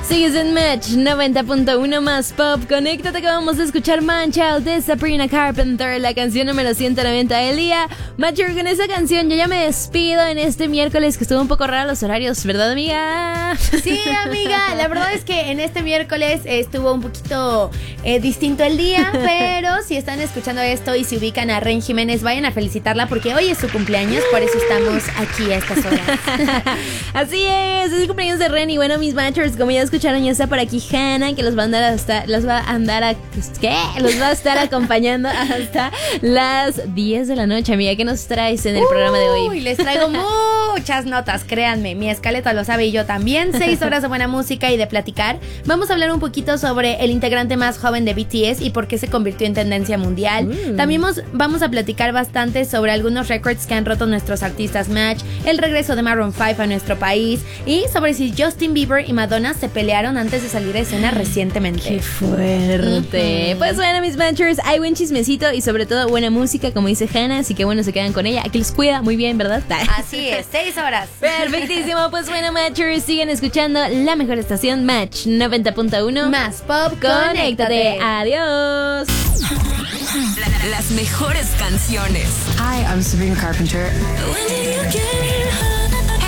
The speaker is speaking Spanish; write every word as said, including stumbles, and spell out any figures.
Sigues en Match noventa punto uno más pop. Conéctate, acabamos de escuchar Man Child de Sabrina Carpenter, la canción número ciento noventa del día. Matcher, con esa canción yo ya me despido en este miércoles que estuvo un poco raro los horarios, ¿verdad, amiga? Sí, amiga, la verdad es que en este miércoles estuvo un poquito eh, distinto el día, pero si están escuchando esto y se ubican a Ren Jiménez, vayan a felicitarla porque hoy es su cumpleaños, por eso estamos aquí a estas horas. Así es, es el cumpleaños de Ren y bueno, mis Matchers, como ya escucharon, ya está por aquí Hannah, que los va a andar hasta, los va a andar a, ¿qué? Los va a estar acompañando hasta las diez de la noche, amiga. ¿Qué nos traes en el uh, programa de hoy? Uy, les traigo muchas notas, créanme, mi escaleta lo sabe y yo también. Seis horas de buena música y de platicar. Vamos a hablar un poquito sobre el integrante más joven de B T S y por qué se convirtió en tendencia mundial. Mm. También vamos, vamos a platicar bastante sobre algunos récords que han roto nuestros artistas Match, el regreso de Maroon cinco a nuestro país y sobre si Justin Bieber y Madonna se pelearon antes de salir a escena recientemente. ¡Qué fuerte! Uh-huh. Pues bueno, mis Matchers, hay buen chismecito y sobre todo buena música, como dice Hannah, así que bueno, se quedan con ella. Aquí los cuida muy bien, ¿verdad? Así es, seis horas. Perfectísimo, pues bueno, Matchers, siguen escuchando la mejor estación, Match noventa punto uno. Más pop, conéctate. Adiós. La, las mejores canciones. Hi, I'm Sabrina Carpenter. When did you get home?